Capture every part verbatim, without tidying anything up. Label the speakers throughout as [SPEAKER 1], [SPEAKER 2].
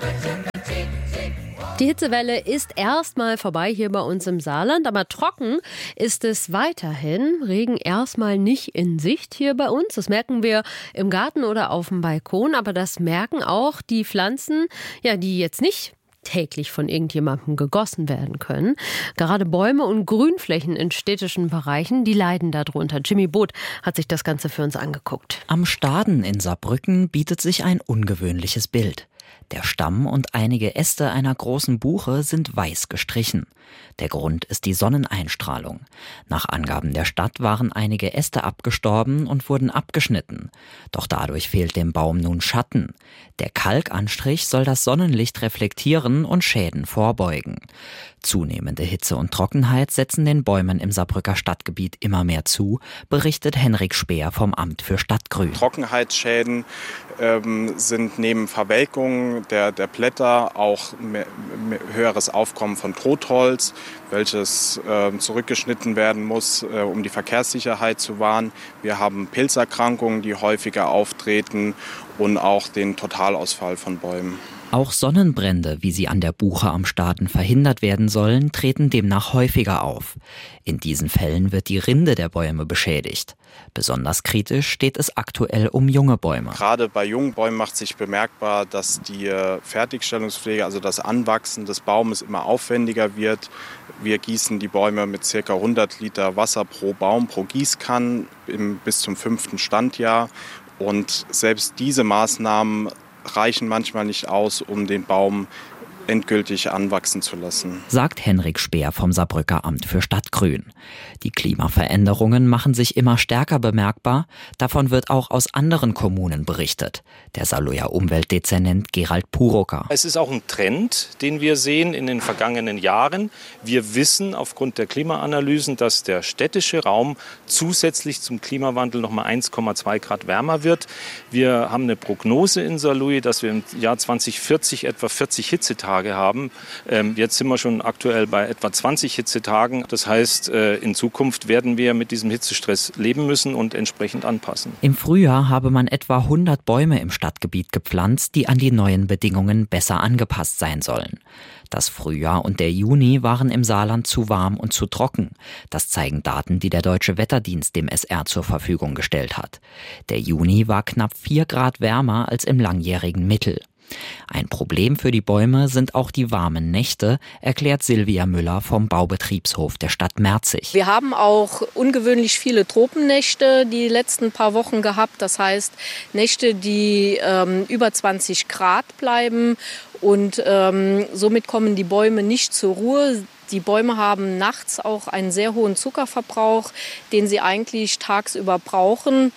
[SPEAKER 1] Die Hitzewelle ist erstmal vorbei hier bei uns im Saarland, aber trocken ist es weiterhin. Regen erstmal nicht in Sicht hier bei uns. Das merken wir im Garten oder auf dem Balkon, aber das merken auch die Pflanzen, ja, die jetzt nicht täglich von irgendjemandem gegossen werden können. Gerade Bäume und Grünflächen in städtischen Bereichen, die leiden darunter. Jimmy Boot hat sich das Ganze für uns angeguckt.
[SPEAKER 2] Am Staden in Saarbrücken bietet sich ein ungewöhnliches Bild. Der Stamm und einige Äste einer großen Buche sind weiß gestrichen. Der Grund ist die Sonneneinstrahlung. Nach Angaben der Stadt waren einige Äste abgestorben und wurden abgeschnitten. Doch dadurch fehlt dem Baum nun Schatten. Der Kalkanstrich soll das Sonnenlicht reflektieren und Schäden vorbeugen. Zunehmende Hitze und Trockenheit setzen den Bäumen im Saarbrücker Stadtgebiet immer mehr zu, berichtet Henrik Speer vom Amt für Stadtgrün.
[SPEAKER 3] Trockenheitsschäden ähm, sind neben Verwelkung der, der Blätter auch mehr, mehr höheres Aufkommen von Totholz, welches äh, zurückgeschnitten werden muss, äh, um die Verkehrssicherheit zu wahren. Wir haben Pilzerkrankungen, die häufiger auftreten und auch den Totalausfall von Bäumen.
[SPEAKER 2] Auch Sonnenbrände, wie sie an der Buche am Staden verhindert werden sollen, treten demnach häufiger auf. In diesen Fällen wird die Rinde der Bäume beschädigt. Besonders kritisch steht es aktuell um junge Bäume.
[SPEAKER 3] Gerade bei jungen Bäumen macht sich bemerkbar, dass die Fertigstellungspflege, also das Anwachsen des Baumes, immer aufwendiger wird. Wir gießen die Bäume mit ca. hundert Liter Wasser pro Baum, pro Gießkanne im, bis zum fünften Standjahr. Und selbst diese Maßnahmen reichen manchmal nicht aus, um den Baum endgültig anwachsen zu lassen,
[SPEAKER 2] sagt Henrik Speer vom Saarbrücker Amt für Stadtgrün. Die Klimaveränderungen machen sich immer stärker bemerkbar. Davon wird auch aus anderen Kommunen berichtet. Der Saarlouer Umweltdezernent Gerald Purocker.
[SPEAKER 4] Es ist auch ein Trend, den wir sehen in den vergangenen Jahren. Wir wissen aufgrund der Klimaanalysen, dass der städtische Raum zusätzlich zum Klimawandel noch mal eins Komma zwei Grad wärmer wird. Wir haben eine Prognose in Saarlouis, dass wir im Jahr zwanzig vierzig etwa vierzig Hitzetage haben. Ähm, jetzt sind wir schon aktuell bei etwa zwanzig Hitzetagen. Das heißt, äh, in Zukunft werden wir mit diesem Hitzestress leben müssen und entsprechend anpassen.
[SPEAKER 2] Im Frühjahr habe man etwa hundert Bäume im Stadtgebiet gepflanzt, die an die neuen Bedingungen besser angepasst sein sollen. Das Frühjahr und der Juni waren im Saarland zu warm und zu trocken. Das zeigen Daten, die der Deutsche Wetterdienst dem S R zur Verfügung gestellt hat. Der Juni war knapp vier Grad wärmer als im langjährigen Mittel. Ein Problem für die Bäume sind auch die warmen Nächte, erklärt Silvia Müller vom Baubetriebshof der Stadt Merzig.
[SPEAKER 5] Wir haben auch ungewöhnlich viele Tropennächte die letzten paar Wochen gehabt. Das heißt Nächte, die ähm, über zwanzig Grad bleiben und ähm, somit kommen die Bäume nicht zur Ruhe. Die Bäume haben nachts auch einen sehr hohen Zuckerverbrauch, den sie eigentlich tagsüber brauchen.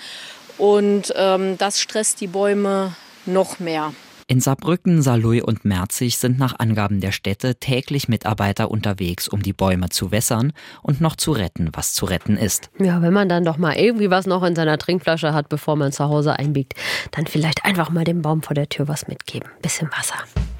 [SPEAKER 5] Und ähm, das stresst die Bäume noch mehr.
[SPEAKER 2] In Saarbrücken, Saarlouis und Merzig sind nach Angaben der Städte täglich Mitarbeiter unterwegs, um die Bäume zu wässern und noch zu retten, was zu retten ist.
[SPEAKER 1] Ja, wenn man dann doch mal irgendwie was noch in seiner Trinkflasche hat, bevor man zu Hause einbiegt, dann vielleicht einfach mal dem Baum vor der Tür was mitgeben. Bisschen Wasser.